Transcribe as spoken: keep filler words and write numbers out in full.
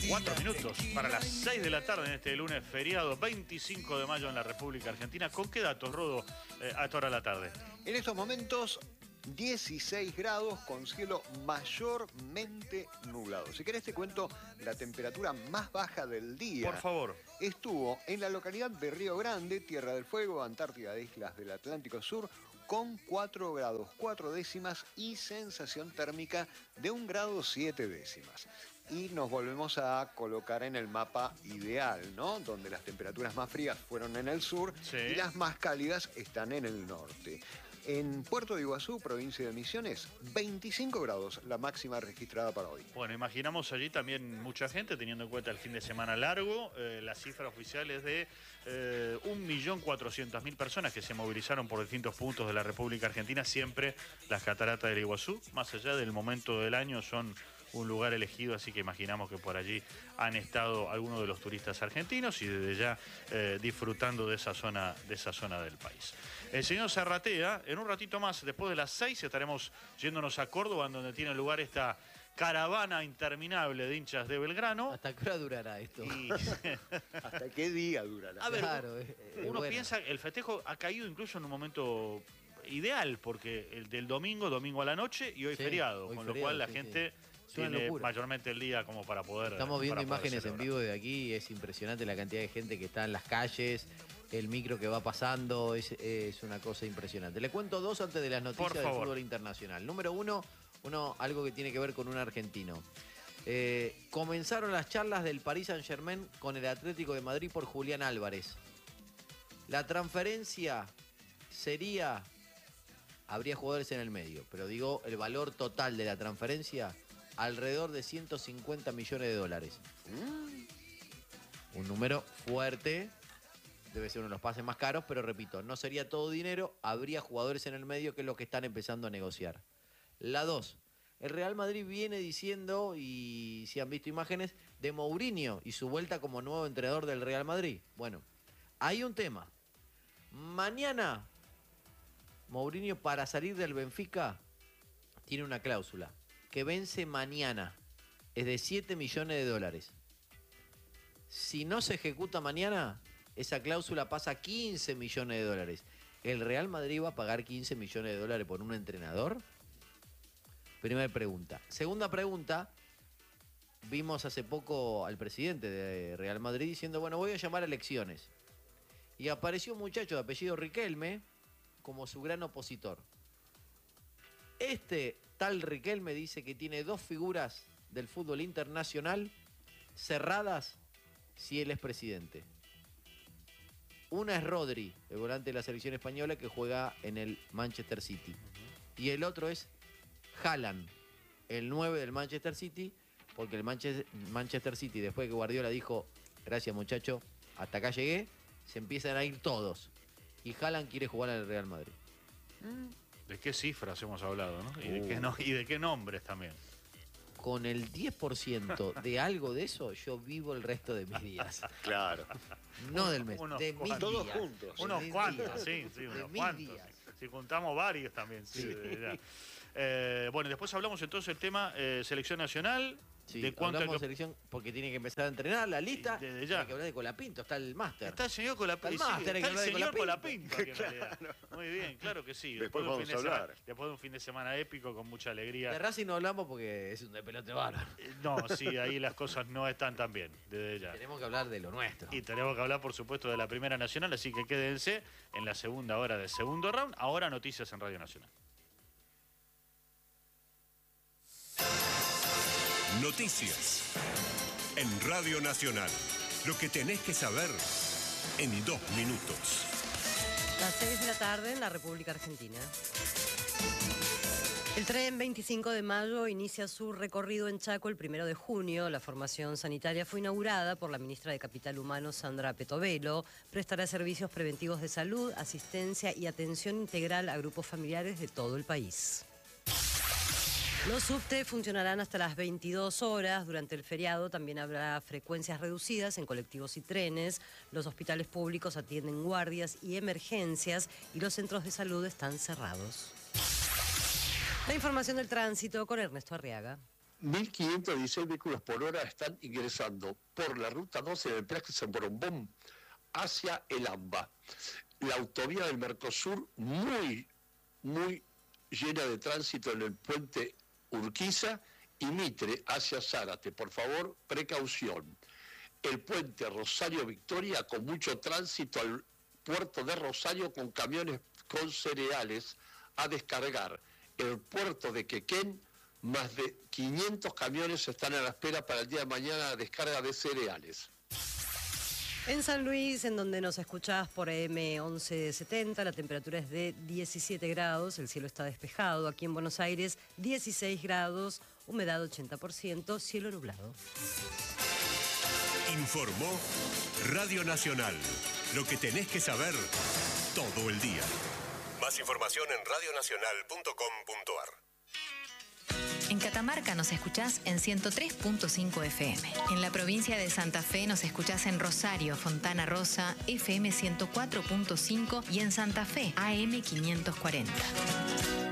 Cuatro minutos para las seis de la tarde en este lunes feriado, veinticinco de mayo en la República Argentina. ¿Con qué datos, Rodo, eh, a esta hora de la tarde? En estos momentos, dieciséis grados con cielo mayormente nublado. Si querés te cuento la temperatura más baja del día. Por favor. Estuvo en la localidad de Río Grande, Tierra del Fuego, Antártida de Islas del Atlántico Sur, con cuatro grados cuatro décimas y sensación térmica de un grado siete décimas. Y nos volvemos a colocar en el mapa ideal, ¿no? Donde las temperaturas más frías fueron en el sur, sí, y las más cálidas están en el norte. En Puerto de Iguazú, provincia de Misiones, veinticinco grados, la máxima registrada para hoy. Bueno, imaginamos allí también mucha gente, teniendo en cuenta el fin de semana largo. Eh, la cifra oficial es de eh, un millón cuatrocientas mil personas que se movilizaron por distintos puntos de la República Argentina. Siempre las cataratas del Iguazú, más allá del momento del año, son un lugar elegido, así que imaginamos que por allí han estado algunos de los turistas argentinos y desde ya eh, disfrutando de esa zona, de esa zona del país. El señor Zarratea, en un ratito más, después de las seis, estaremos yéndonos a Córdoba, donde tiene lugar esta caravana interminable de hinchas de Belgrano. ¿Hasta qué hora durará esto? Y... ¿Hasta qué día durará? A ver, claro, uno, es, es uno bueno. piensa que el festejo ha caído incluso en un momento ideal, porque el del domingo, domingo a la noche y hoy sí, feriado, hoy con feriado, lo cual la sí, gente... Sí. Tiene mayormente el día como para poder... Estamos viendo para poder imágenes celebrar. en vivo de aquí, es impresionante la cantidad de gente que está en las calles, el micro que va pasando, es, es una cosa impresionante. Le cuento dos antes de las noticias del fútbol internacional. Número uno, uno, algo que tiene que ver con un argentino. Eh, comenzaron las charlas del Paris Saint-Germain con el Atlético de Madrid por Julián Álvarez. La transferencia sería... Habría jugadores en el medio, pero digo, el valor total de la transferencia, alrededor de ciento cincuenta millones de dólares. Mm. Un número fuerte, debe ser uno de los pases más caros, pero repito, no sería todo dinero, habría jugadores en el medio que es lo que están empezando a negociar. La dos, el Real Madrid viene diciendo, y si han visto imágenes, de Mourinho y su vuelta como nuevo entrenador del Real Madrid. Bueno, hay un tema. Mañana... Mourinho, para salir del Benfica, tiene una cláusula que vence mañana. Es de siete millones de dólares. Si no se ejecuta mañana, esa cláusula pasa a quince millones de dólares. ¿El Real Madrid va a pagar quince millones de dólares por un entrenador? Primera pregunta. Segunda pregunta. Vimos hace poco al presidente de Real Madrid diciendo, bueno, voy a llamar a elecciones. Y apareció un muchacho de apellido Riquelme como su gran opositor. Este tal Riquelme dice que tiene dos figuras del fútbol internacional cerradas si él es presidente. Una es Rodri, el volante de la selección española que juega en el Manchester City. Uh-huh. Y el otro es Haaland, el nueve del Manchester City, porque el Manchester City, después que Guardiola dijo, gracias muchacho, hasta acá llegué, se empiezan a ir todos. Y Haaland quiere jugar en el Real Madrid. ¿De qué cifras hemos hablado, no? ¿Y, uh. de qué no, y de qué nombres también? Con el diez por ciento de algo de eso, yo vivo el resto de mis días. Claro. No del mes, unos de mis días. Todos juntos. Unos mis cuantos, días. sí, sí, de unos mis cuantos. días. Si juntamos varios también, sí. sí. Eh, bueno, después hablamos entonces del tema eh, selección nacional. Sí, de cuánto hablamos que... de selección porque tiene que empezar a entrenar la lista. Desde ya. Hay que hablar de Colapinto, está el máster. Está el señor Colapinto. Está el máster, hay que está el hablar de señor Colapinto. Colapinto aquí en realidad. Muy bien, claro que sí. Después, Después, de un vamos fin a de hablar. semana, después de un fin de semana épico con mucha alegría. De Racing no hablamos porque es un de pelote bárbaro. Eh, No, sí, ahí las cosas no están tan bien, desde ya. Tenemos que hablar de lo nuestro. Y tenemos que hablar, por supuesto, de la Primera Nacional, así que quédense en la segunda hora del segundo round. Ahora noticias en Radio Nacional. Noticias en Radio Nacional. Lo que tenés que saber en dos minutos. Las seis de la tarde en la República Argentina. El tren veinticinco de mayo inicia su recorrido en Chaco el primero de junio. La formación sanitaria fue inaugurada por la ministra de Capital Humano, Sandra Petovelo. Prestará servicios preventivos de salud, asistencia y atención integral a grupos familiares de todo el país. Los subte funcionarán hasta las veintidós horas. Durante el feriado también habrá frecuencias reducidas en colectivos y trenes. Los hospitales públicos atienden guardias y emergencias y los centros de salud están cerrados. La información del tránsito con Ernesto Arriaga. mil quinientos dieciséis vehículos por hora están ingresando por la ruta doce del peaje San Borombón hacia el AMBA. La autovía del Mercosur muy, muy llena de tránsito en el puente Urquiza y Mitre hacia Zárate. Por favor, precaución. El puente Rosario Victoria con mucho tránsito al puerto de Rosario con camiones con cereales a descargar. El puerto de Quequén, más de quinientos camiones están a la espera para el día de mañana a descarga de cereales. En San Luis, en donde nos escuchás por A M once setenta, la temperatura es de diecisiete grados, el cielo está despejado. Aquí en Buenos Aires, dieciséis grados, humedad ochenta por ciento, cielo nublado. Informó Radio Nacional. Lo que tenés que saber todo el día. Más información en radio nacional punto com punto a r. En Catamarca nos escuchás en ciento tres punto cinco F M. En la provincia de Santa Fe nos escuchás en Rosario, Fontana Rosa, F M ciento cuatro punto cinco y en Santa Fe, A M quinientos cuarenta.